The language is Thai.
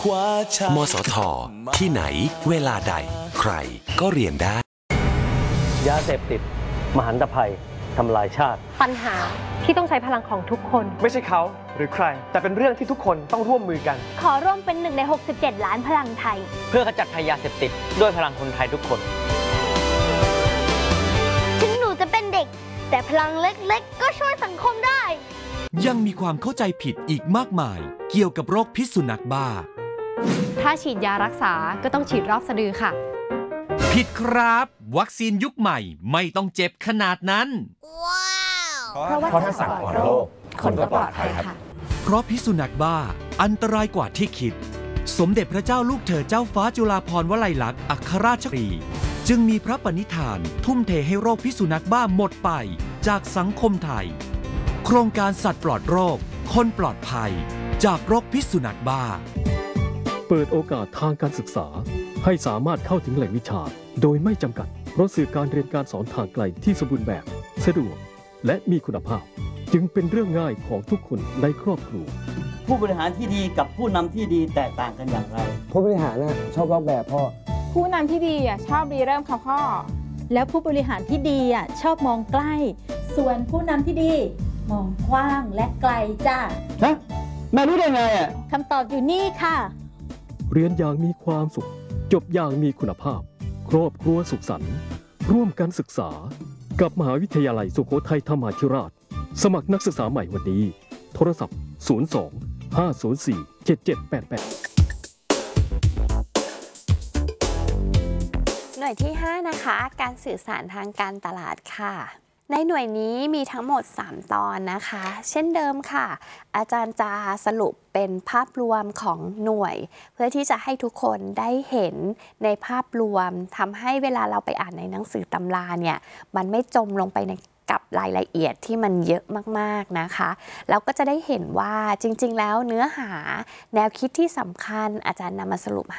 มสท.ที่ไหนเวลาใดใครก็เรียนได้ยาเสพติดมหันตภัยทำลายชาติปัญหาที่ต้องใช้พลังของทุกคนไม่ใช่เขาหรือใครแต่เป็นเรื่องที่ทุกคนต้องร่วมมือกันขอร่วมเป็น1 ใน 67 ล้านพลังไทยเพื่อขจัดภัยยาเสพติดด้วยพลังคนไทยทุกคนถึงหนูจะเป็นเด็กแต่พลังเล็กๆก็ช่วยสังคมได้ยังมีความเข้าใจผิดอีกมากมายเกี่ยวกับโรคพิษสุนัขบ้าถ้าฉีดยารักษาก็ต้องฉีดรอบสะดือค่ะผิดครับวัคซีนยุคใหม่ไม่ต้องเจ็บขนาดนั้นว้าวเพราะถ้าสัตว์ปลอดโรคคนก็ปลอดภัยครับเพราะพิษสุนัขบ้าอันตรายกว่าที่คิดสมเด็จพระเจ้าลูกเธอเจ้าฟ้าจุฬาภรณ์วลัยลักษณ์อัครราชกุมารีจึงมีพระปณิธานทุ่มเทให้โรคพิษสุนัขบ้าหมดไปจากสังคมไทยโครงการสัตว์ปลอดโรคคนปลอดภัยจากโรคพิษสุนัขบ้าเปิดโอกาสทางการศึกษาให้สามารถเข้าถึงแหล่งวิชาโดยไม่จำกัดเพราะสื่อการเรียนการสอนทางไกลที่สมบูรณ์แบบสะดวกและมีคุณภาพจึงเป็นเรื่องง่ายของทุกคนในครอบครัวผู้บริหารที่ดีกับผู้นำที่ดีแตกต่างกันอย่างไรผู้บริหารชอบลอกแบบพ่อผู้นำที่ดีชอบรีเริ่มค่ะพ่อแล้วผู้บริหารที่ดีชอบมองใกล้ส่วนผู้นำที่ดีมองกว้างและไกลจ้าฮะแม่รู้ได้ไงคำตอบอยู่นี่ค่ะเรียนอย่างมีความสุขจบอย่างมีคุณภาพครอบครัวสุขสันต์ร่วมกันศึกษากับมหาวิทยาลัยสุโขทัยธรรมาธิราชสมัครนักศึกษาใหม่วันนี้โทรศัพท์02-504-7788 หน่วยที่5นะคะการสื่อสารทางการตลาดค่ะในหน่วยนี้มีทั้งหมด3ตอนนะคะเช่นเดิมค่ะอาจารย์จะสรุปเป็นภาพรวมของหน่วยเพื่อที่จะให้ทุกคนได้เห็นในภาพรวมทำให้เวลาเราไปอ่านในหนังสือตำราเนี่ยมันไม่จมลงไปในกับรายละเอียดที่มันเยอะมากๆนะคะแล้วก็จะได้เห็นว่าจริงๆแล้วเนื้อหาแนวคิดที่สำคัญอาจารย์นำมาสรุป